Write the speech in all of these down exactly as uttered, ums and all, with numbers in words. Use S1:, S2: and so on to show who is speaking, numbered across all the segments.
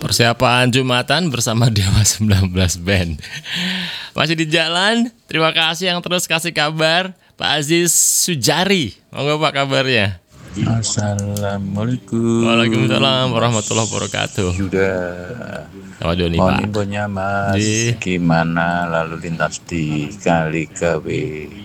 S1: Persiapan Jumatan bersama Dewa sembilan belas Band. Masih di jalan. Terima kasih yang terus kasih kabar. Pak Aziz Sujari, monggo Pak kabarnya.
S2: Assalamualaikum.
S1: Waalaikumsalam warahmatullahi wabarakatuh.
S2: Sudah.
S1: Mohon
S2: Mohon infonya Mas,
S1: Di.
S2: gimana lalu lintas di Kaligawe?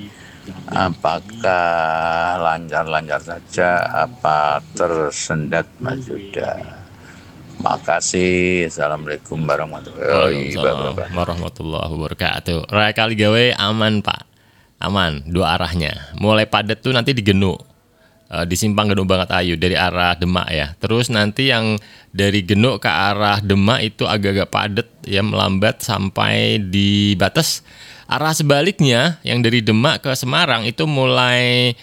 S2: Apakah lancar-lancar saja? Apa tersendat Mas Yuda? Makasih. Assalamualaikum warahmatullahi wabarakatuh.
S1: warahmatullahi wabarakatuh. Raya Kaligawe aman Pak, aman dua arahnya. Mulai padat tuh nanti di Genuk, e, di Simpang Genuk Bangat Ayu dari arah Demak ya. Terus nanti yang dari Genuk ke arah Demak itu agak-agak padat ya, melambat sampai di batas. Arah sebaliknya yang dari Demak ke Semarang itu mulai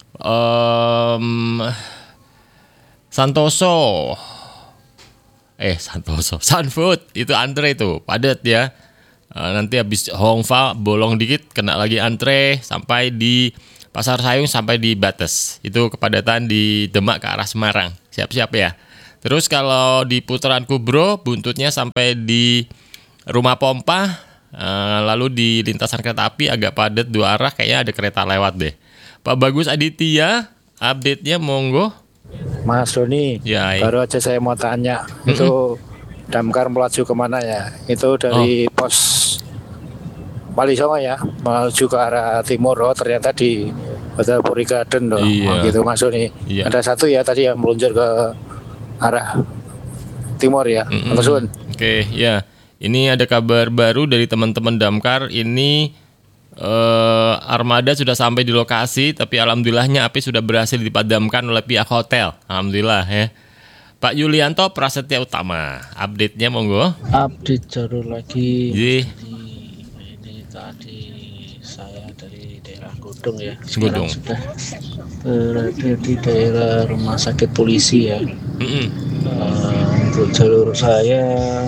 S1: um, Santoso. Eh Santoso, Sunfood itu antre itu padat ya. E, nanti habis Hongfa bolong dikit kena lagi antre sampai di Pasar Sayung sampai di batas. Itu kepadatan di Demak ke arah Semarang. Siap-siap ya. Terus kalau di putaran Kubro buntutnya sampai di Rumah Pompa. Uh, lalu di lintasan kereta api agak padat dua arah, kayaknya ada kereta lewat deh. Pak Bagus Aditya, update-nya monggo.
S3: Mas Doni,
S1: ya,
S3: baru aja saya mau tanya, mm-hmm. itu damkar melaju kemana ya? Itu dari oh. pos Walisongo ya, menuju ke arah timur. Oh ternyata di Hotel Puri Garden loh,
S1: iya.
S3: oh, gitu Mas Doni. Iya. Ada satu ya tadi yang meluncur ke arah timur ya,
S1: mm-hmm.
S3: Mas Doni.
S1: Oke, okay, ya. Ini ada kabar baru dari teman-teman damkar. Ini eh, armada sudah sampai di lokasi, tapi alhamdulillahnya api sudah berhasil dipadamkan oleh pihak hotel. Alhamdulillah ya. Pak Yulianto Prasetya Utama, update-nya monggo.
S4: Update baru lagi.
S1: Jadi,
S4: ini tadi saya dari daerah Godong ya.
S1: Godong.
S4: Sudah berada di daerah rumah sakit polisi ya.
S1: Mm-hmm.
S4: Uh, untuk jalur saya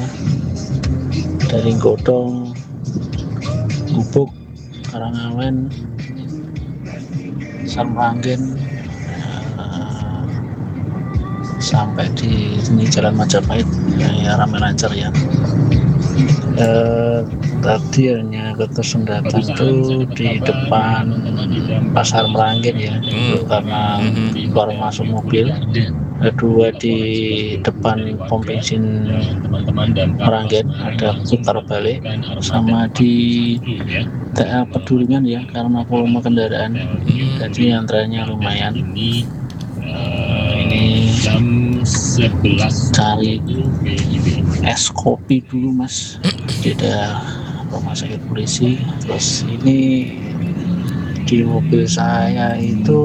S4: dari Godong, Gubuk, Karangawen, Sarmanggen, uh, sampai di sini Jalan Majapahit ya, ramai lancar ya. Uh, tadi hanya ketersendatan itu di depan Pasar Meranggen ya,
S1: hmm.
S4: karena keluar masuk mobil. Kedua di depan pom bensin Meranggen ada putar balik, sama di T A Pedulingan ya, karena volume kendaraan jadi antreannya lumayan. Ini cari es kopi dulu Mas di daerah rumah sakit polisi. Terus ini di mobil saya itu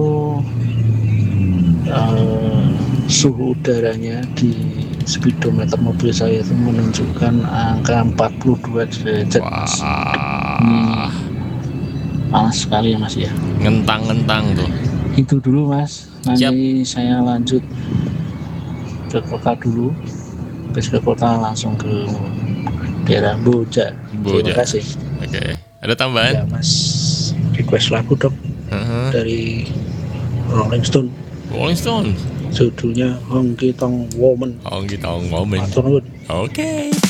S4: uh, suhu udaranya di speedometer mobil saya itu menunjukkan angka empat puluh dua derajat.
S1: Wah.
S4: Hmm, panas sekali ya Mas ya.
S1: Ngentang-ngentang tuh.
S4: Itu dulu Mas. Nanti Siap. Saya lanjut ke kota dulu. Habis ke kota langsung ke daerah Boja.
S1: Boja.
S4: Terima kasih.
S1: Oke. Okay. Ada tambahan?
S4: Ya Mas. Request lagu dong. Uh-huh. Dari Rolling Stone.
S1: Rolling Stone.
S4: Judulnya Honky Tonk Woman.
S1: Honky Tonk Woman.
S4: Oke.
S1: Okay.